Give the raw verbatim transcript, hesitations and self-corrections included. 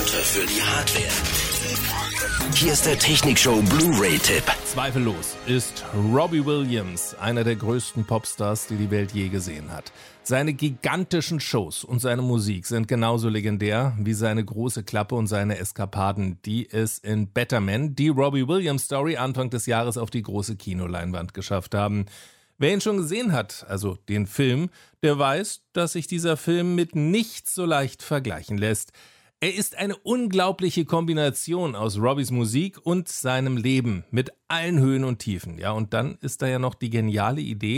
Experte für die Hardware. Hier ist der Technikshow Blu-ray-Tipp. Zweifellos ist Robbie Williams einer der größten Popstars, die die Welt je gesehen hat. Seine gigantischen Shows und seine Musik sind genauso legendär wie seine große Klappe und seine Eskapaden, die es in Better Man, die Robbie Williams Story, Anfang des Jahres auf die große Kinoleinwand geschafft haben. Wer ihn schon gesehen hat, also den Film, der weiß, dass sich dieser Film mit nichts so leicht vergleichen lässt. Er ist eine unglaubliche Kombination aus Robbies Musik und seinem Leben mit allen Höhen und Tiefen. Ja, und dann ist da ja noch die geniale Idee,